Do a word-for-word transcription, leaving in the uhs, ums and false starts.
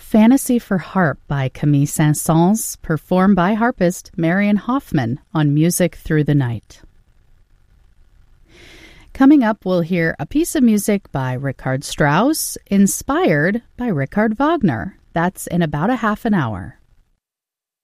Fantasy for Harp by Camille Saint-Saëns, performed by harpist Marian Hoffman on Music Through the Night. Coming up, we'll hear a piece of music by Richard Strauss, inspired by Richard Wagner. That's in about a half an hour.